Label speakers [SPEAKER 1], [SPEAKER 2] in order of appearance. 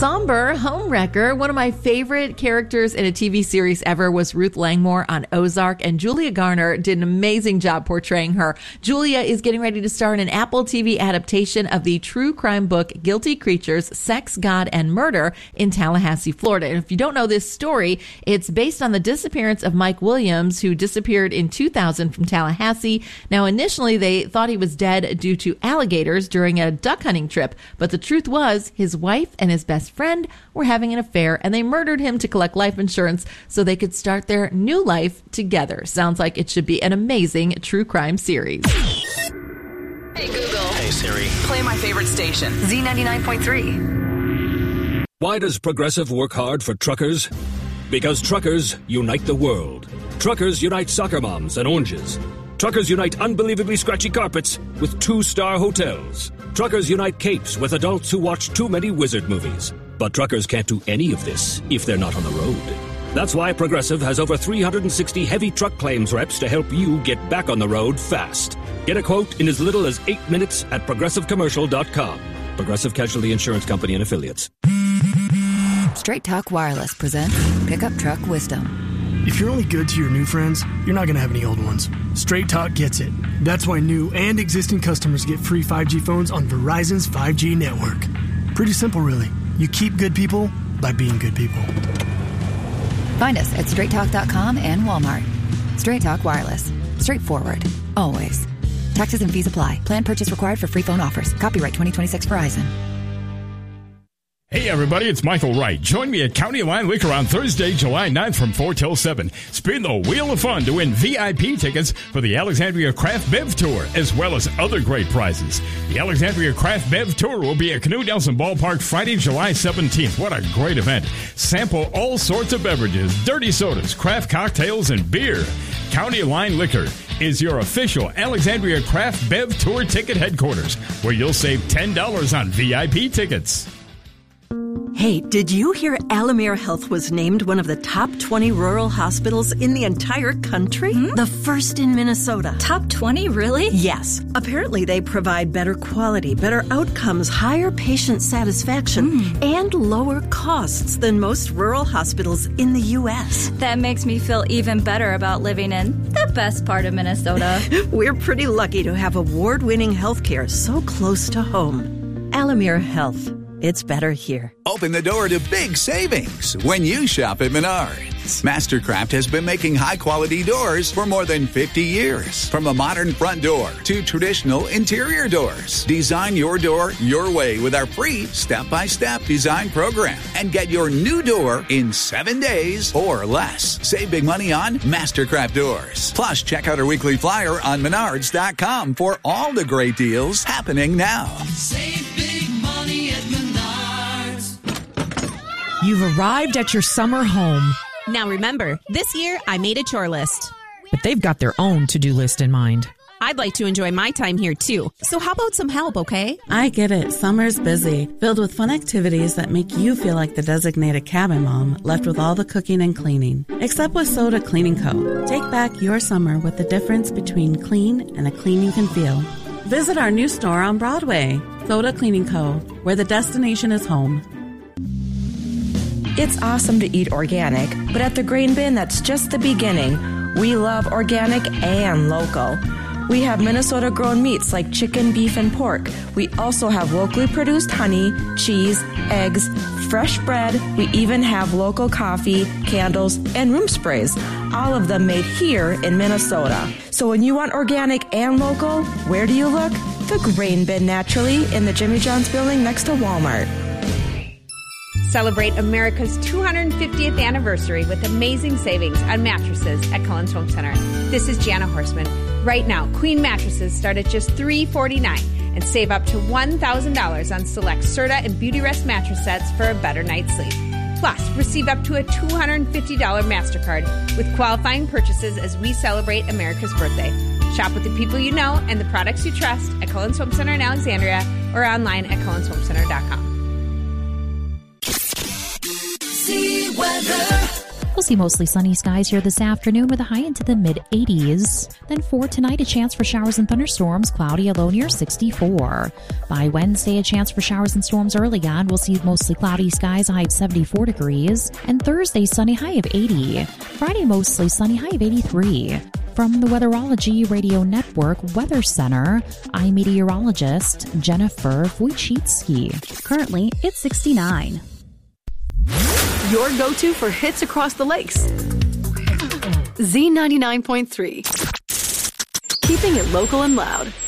[SPEAKER 1] Somber homewrecker. One of my favorite characters in a TV series ever was Ruth Langmore on Ozark, and Julia Garner did an amazing job portraying her. Julia is getting ready to star in an Apple TV adaptation of the true crime book Guilty Creatures, Sex, God, and Murder in Tallahassee, Florida. And if you don't know this story, it's based on the disappearance of Mike Williams, who disappeared in 2000 from Tallahassee. Now, initially, they thought he was dead due to alligators during a duck hunting trip, but the truth was his wife and his best friend were having an affair, and they murdered him to collect life insurance so they could start their new life together. Sounds like it should be an amazing true crime series.
[SPEAKER 2] Hey Google.
[SPEAKER 3] Hey Siri.
[SPEAKER 2] Play my favorite station, Z99.3.
[SPEAKER 3] Why does Progressive work hard for truckers? Because truckers unite the world. Truckers unite soccer moms and oranges. Truckers unite unbelievably scratchy carpets with 2-star hotels. Truckers unite capes with adults who watch too many wizard movies. But truckers can't do any of this if they're not on the road. That's why Progressive has over 360 heavy truck claims reps to help you get back on the road fast. Get a quote in as little as 8 minutes at ProgressiveCommercial.com. Progressive Casualty Insurance Company and Affiliates.
[SPEAKER 4] Straight Talk Wireless presents Pickup Truck Wisdom.
[SPEAKER 5] If you're only good to your new friends, you're not going to have any old ones. Straight Talk gets it. That's why new and existing customers get free 5G phones on Verizon's 5G network. Pretty simple, really. You keep good people by being good people.
[SPEAKER 4] Find us at straighttalk.com and Walmart. Straight Talk Wireless. Straightforward. Always. Taxes and fees apply. Plan purchase required for free phone offers. Copyright 2026 Verizon.
[SPEAKER 6] Hey everybody, it's Michael Wright. Join me at County Line Liquor on Thursday, July 9th from 4 till 7. Spin the Wheel of Fun to win VIP tickets for the Alexandria Craft Bev Tour, as well as other great prizes. The Alexandria Craft Bev Tour will be at Canoe Nelson Ballpark Friday, July 17th. What a great event. Sample all sorts of beverages, dirty sodas, craft cocktails, and beer. County Line Liquor is your official Alexandria Craft Bev Tour ticket headquarters, where you'll save $10 on VIP tickets.
[SPEAKER 7] Hey, did you hear Alamere Health was named one of the top 20 rural hospitals in the entire country? The first in Minnesota.
[SPEAKER 8] Top 20, really?
[SPEAKER 7] Yes. Apparently they provide better quality, better outcomes, higher patient satisfaction, and lower costs than most rural hospitals in the U.S.
[SPEAKER 8] That makes me feel even better about living in the best part of Minnesota.
[SPEAKER 7] We're pretty lucky to have award-winning health care so close to home. Alamere Health. It's better here.
[SPEAKER 9] Open the door to big savings when you shop at Menards. Mastercraft has been making high-quality doors for more than 50 years. From a modern front door to traditional interior doors. Design your door your way with our free step-by-step design program. And get your new door in 7 days or less. Save big money on Mastercraft doors. Plus, check out our weekly flyer on Menards.com for all the great deals happening now.
[SPEAKER 10] Save big money at Menards.
[SPEAKER 11] You've arrived at your summer home.
[SPEAKER 12] Now remember, this year I made a chore list.
[SPEAKER 11] But they've got their own to-do list in mind.
[SPEAKER 12] I'd like to enjoy my time here too. So how about some help, okay?
[SPEAKER 13] I get it. Summer's busy, filled with fun activities that make you feel like the designated cabin mom left with all the cooking and cleaning. Except with Soda Cleaning Co. Take back your summer with the difference between clean and a clean you can feel. Visit our new store on Broadway, Soda Cleaning Co., where the destination is home.
[SPEAKER 14] It's awesome to eat organic, but at the Grain Bin, that's just the beginning. We love organic and local. We have Minnesota-grown meats like chicken, beef, and pork. We also have locally produced honey, cheese, eggs, fresh bread. We even have local coffee, candles, and room sprays. All of them made here in Minnesota. So when you want organic and local, where do you look? The Grain Bin, naturally, in the Jimmy John's building next to Walmart.
[SPEAKER 15] Celebrate America's 250th anniversary with amazing savings on mattresses at Cullen's Home Center. This is Jana Horstman. Right now, Queen mattresses start at just $349 and save up to $1,000 on select Serta and Beauty Rest mattress sets for a better night's sleep. Plus, receive up to a $250 MasterCard with qualifying purchases as we celebrate America's birthday. Shop with the people you know and the products you trust at Cullen's Home Center in Alexandria or online at CullensHomeCenter.com.
[SPEAKER 10] See weather.
[SPEAKER 16] We'll see mostly sunny skies here this afternoon with a high into the mid-80s. Then for tonight, a chance for showers and thunderstorms, cloudy, a low near 64. By Wednesday, a chance for showers and storms early on. We'll see mostly cloudy skies, a high of 74 degrees. And Thursday, sunny, high of 80. Friday, mostly sunny, high of 83. From the Weatherology Radio Network Weather Center, I'm meteorologist Jennifer Wojcicki. Currently, it's 69.
[SPEAKER 17] Your go-to for hits across the lakes. Z99.3. Keeping it local and loud.